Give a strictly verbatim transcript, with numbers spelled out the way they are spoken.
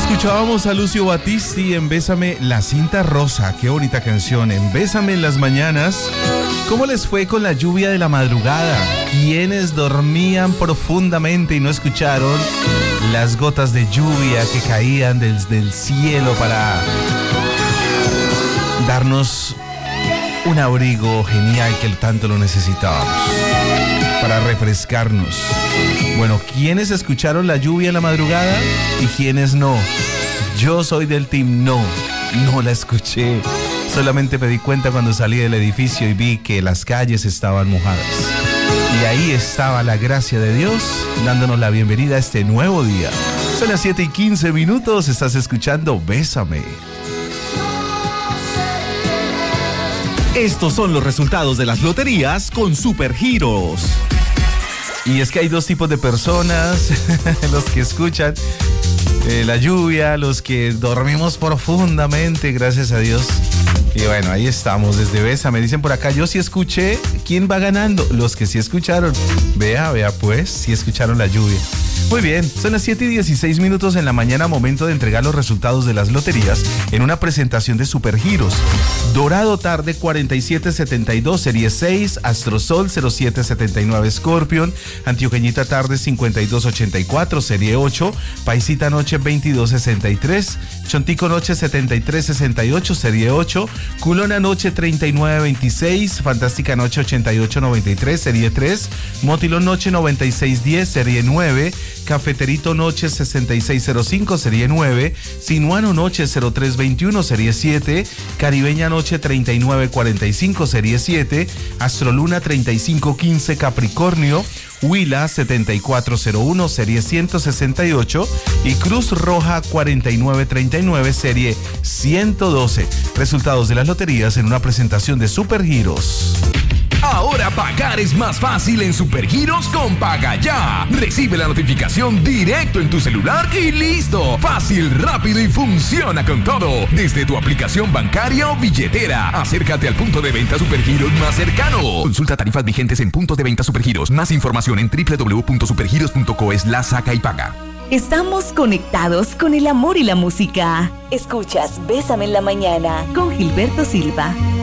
Escuchábamos a Lucio Battisti en Bésame la cinta rosa. Qué bonita canción. En Bésame en las mañanas. ¿Cómo les fue con la lluvia de la madrugada? ¿Quiénes dormían profundamente y no escucharon las gotas de lluvia que caían desde el cielo para darnos un abrigo genial que tanto lo necesitábamos, para refrescarnos? Bueno, ¿quiénes escucharon la lluvia en la madrugada y quiénes no? Yo soy del team no, no la escuché. Solamente me di cuenta cuando salí del edificio y vi que las calles estaban mojadas. Y ahí estaba la gracia de Dios dándonos la bienvenida a este nuevo día. Son las siete y quince minutos, estás escuchando Bésame. Estos son los resultados de las loterías con Supergiros. Y es que hay dos tipos de personas, los que escuchan eh, la lluvia, los que dormimos profundamente, gracias a Dios. Y bueno, ahí estamos desde Besa. Me dicen por acá, yo sí escuché. ¿Quién va ganando? Los que sí escucharon. Vea, vea pues, sí escucharon la lluvia. Muy bien, son las siete y dieciséis minutos en la mañana, momento de entregar los resultados de las loterías en una presentación de Supergiros. Dorado Tarde cuarenta y siete setenta y dos, serie seis, Astrosol cero siete setenta y nueve Scorpion, Antioqueñita Tarde cincuenta y dos ochenta y cuatro, serie ocho, Paisita Noche veintidós sesenta y tres, Chontico Noche setenta y tres sesenta y ocho, serie ocho, Culona Noche treinta y nueve veintiséis, Fantástica Noche ochenta y ocho noventa y tres, serie tres, Motilón Noche noventa y seis diez, serie nueve, Cafeterito Noche sesenta y seis cero cinco, serie nueve, Sinuano Noche cero tres veintiuno, serie siete, Caribeña Noche treinta y nueve cuarenta y cinco, serie siete, Astroluna treinta y cinco quince Capricornio, Huila setenta y cuatro cero uno, serie ciento sesenta y ocho y Cruz Roja cuarenta y nueve treinta y nueve, serie ciento doce. Resultados de las loterías en una presentación de Supergiros. Ahora pagar es más fácil en Supergiros con Paga Ya. Recibe la notificación directo en tu celular y listo. Fácil, rápido y funciona con todo. Desde tu aplicación bancaria o billetera. Acércate al punto de venta Supergiros más cercano. Consulta tarifas vigentes en puntos de venta Supergiros. Más información en doble u doble u doble u punto supergiros punto co slash saca y paga. Estamos conectados con el amor y la música. Escuchas Bésame en la mañana con Gilberto Silva.